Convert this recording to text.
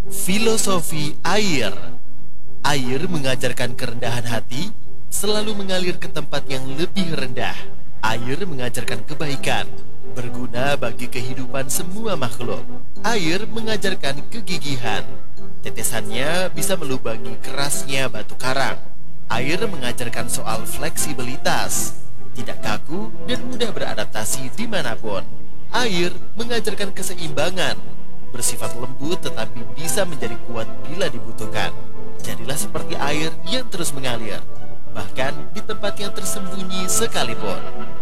Filosofi air. Air mengajarkan kerendahan hati, selalu mengalir ke tempat yang lebih rendah. Air mengajarkan kebaikan, berguna bagi kehidupan semua makhluk. Air mengajarkan kegigihan. Tetesannya bisa melubangi kerasnya batu karang. Air mengajarkan soal fleksibilitas, tidak kaku dan mudah beradaptasi dimanapun. Air mengajarkan keseimbangan, bersifat lembut tetapi bisa menjadi kuat bila dibutuhkan. Jadilah seperti air yang terus mengalir, bahkan di tempat yang tersembunyi sekalipun.